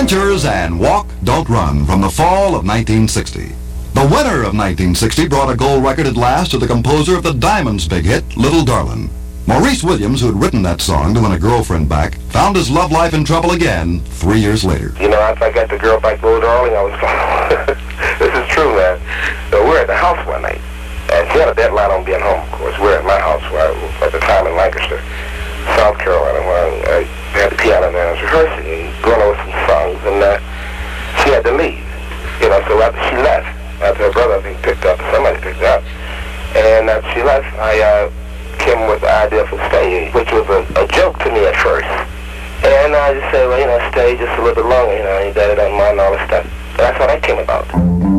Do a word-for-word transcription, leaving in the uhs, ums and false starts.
Adventures and Walk, Don't Run from the fall of nineteen sixty. The winner of nineteen sixty brought a gold record at last to the composer of the Diamonds' big hit, Little Darlin'. Maurice Williams, who had written that song to win a girlfriend back, found his love life in trouble again three years later. You know, after I got the girl back, Little Darling, I was this is true, man. So we're at the house one night, and she had a deadline on being home, of course. We're at my house where I was at the time in Lancaster, South Carolina, where I had the piano there. I was rehearsing and going over some songs, and uh, she had to leave. You know, so after she left, after her brother, I think, picked up, somebody picked her up, and after she left, I uh, came with the idea for staying, which was a, a joke to me at first. And I just said, well, you know, stay just a little bit longer, you know, you got it on mind and all this stuff. But that's how that came about.